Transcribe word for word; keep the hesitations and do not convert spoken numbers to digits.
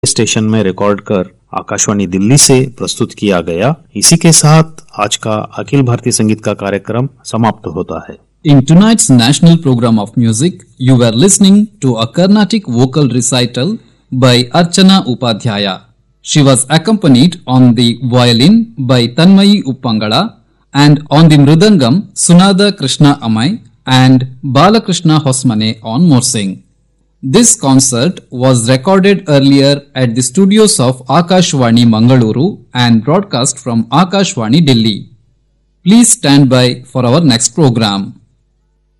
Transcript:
Station में record कर आकाशवाणी दिल्ली से प्रस्तुत किया गया। इसी के साथ आज का अखिल भारतीय संगीत का कार्यक्रम समाप्त होता है। In tonight's national program of music, you were listening to a Carnatic vocal recital by Archana Upadhyaya. She was accompanied on the violin by Tanmayi Uppangala and on the mridangam Sunada Krishna Amai and Balakrishna Hosmane on morsing. This concert was recorded earlier at the studios of Akashvani Mangaluru and broadcast from Akashvani Delhi. Please stand by for our next program.